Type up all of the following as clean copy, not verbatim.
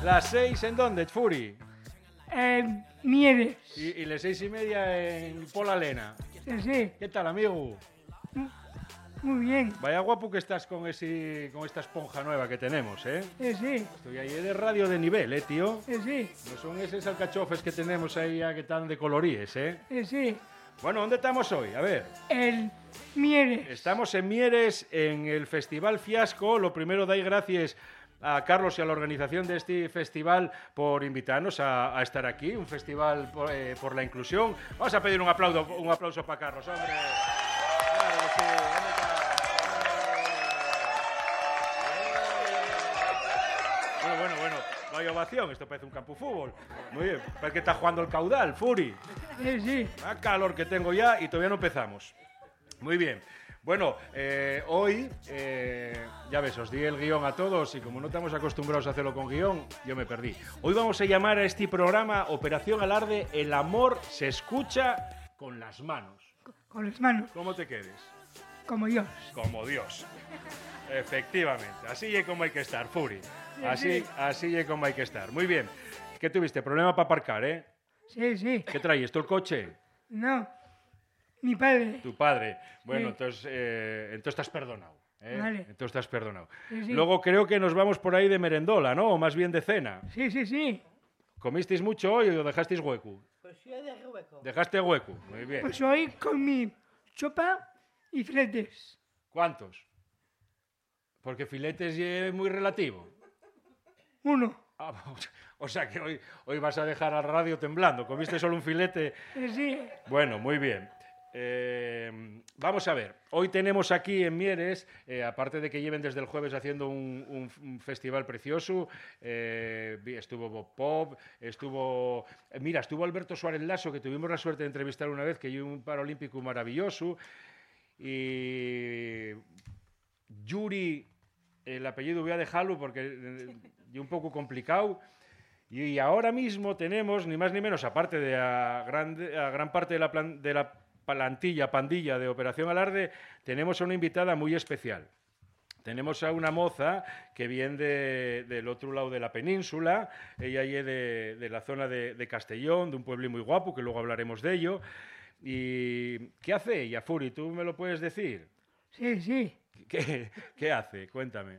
¿Las 6 en dónde, Furi? En Mieres. Y las 6:30 en Pola Lena. Sí, sí. ¿Qué tal, amigo? Muy bien. Vaya guapo que estás con esta esponja nueva que tenemos, ¿eh? Sí, sí. Estoy ahí de radio de nivel, tío. Sí, sí. No son esos alcachofes que tenemos ahí ya que están de coloríes, ¿eh? Sí, sí. Bueno, ¿dónde estamos hoy? A ver. En Mieres. Estamos en Mieres, en el Festival Fiasco. Lo primero, doy gracias a Carlos y a la organización de este festival por invitarnos a estar aquí. Un festival por la inclusión. Vamos a pedir un aplauso para Carlos, hombre. Claro que sí. ¿Dónde está? Bueno. Vaya ovación. Esto parece un campo de fútbol. Muy bien. Parece que está jugando el caudal, Furi. Sí, sí. A calor que tengo ya y todavía no empezamos. Muy bien. Bueno, hoy, ya ves, os di el guión a todos y como no estamos acostumbrados a hacerlo con guión, yo me perdí. Hoy vamos a llamar a este programa Operación Alarde, el amor se escucha con las manos. Con las manos. ¿Cómo te quedes? Como Dios. Como Dios. Efectivamente. Así es como hay que estar, Furi. Sí. Así es como hay que estar. Muy bien. ¿Qué tuviste? Problema para aparcar, ¿eh? Sí, sí. ¿Qué traes? ¿Tú el coche? No. Mi padre. Tu padre. Bueno, Sí. entonces estás perdonado. Vale. Entonces estás perdonado. Sí, sí. Luego creo que nos vamos por ahí de merendola, ¿no? O más bien de cena. Sí, sí, sí. ¿Comisteis mucho hoy o dejasteis hueco? Pues yo dejé hueco. Dejaste hueco. Muy bien. Pues hoy con mi sopa y filetes. ¿Cuántos? Porque filetes es muy relativo. 1. Ah, o sea que hoy vas a dejar a la radio temblando. ¿Comiste solo un filete? Sí, sí. Bueno, muy bien. Vamos a ver, hoy tenemos aquí en Mieres, aparte de que lleven desde el jueves haciendo un festival precioso, estuvo Bob Pop, estuvo Alberto Suárez Lasso, que tuvimos la suerte de entrevistar una vez, que es un paralímpico maravilloso, y Yuri, el apellido voy a dejarlo porque es un poco complicado. Y ahora mismo tenemos, ni más ni menos, aparte de a gran parte de la pandilla de Operación Alarde, tenemos a una invitada muy especial. Tenemos a una moza que viene del otro lado de la península. Ella es de la zona de Castellón, de un pueblo muy guapo, que luego hablaremos de ello. ¿Y qué hace ella, Furi? ¿Tú me lo puedes decir? Sí, sí. ¿Qué hace? Cuéntame.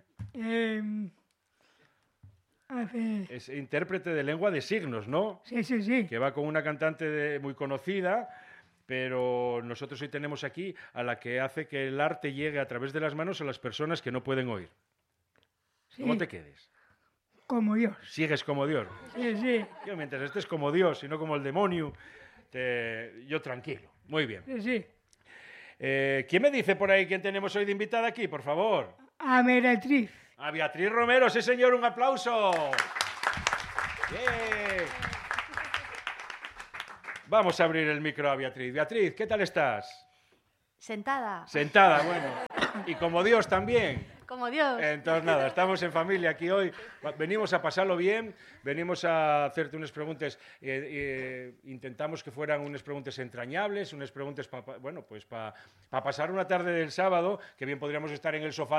Hace... Es intérprete de lengua de signos, ¿no? Sí, sí, sí. Que va con una cantante muy conocida, pero nosotros hoy tenemos aquí a la que hace que el arte llegue a través de las manos a las personas que no pueden oír. Sí. ¿Cómo te quedes? Como Dios. Sigues como Dios. Sí, sí. Yo, mientras estés como Dios y no como el demonio, yo tranquilo. Muy bien. Sí, sí. ¿Quién me dice por ahí quién tenemos hoy de invitada aquí, por favor? A Meretriz. A Beatriz Romero, sí señor, un aplauso. Bien. Vamos a abrir el micro a Beatriz. Beatriz, ¿qué tal estás? Sentada. Sentada, bueno. Y como Dios también. Como Dios. Entonces nada, estamos en familia aquí hoy. Venimos a pasarlo bien, venimos a hacerte unas preguntas. Intentamos que fueran unas preguntas entrañables, unas preguntas para pasar una tarde del sábado, que bien podríamos estar en el sofá